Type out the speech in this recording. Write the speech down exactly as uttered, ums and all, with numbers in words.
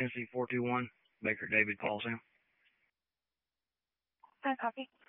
Tennessee four two one, Baker David, call Sam. I copy.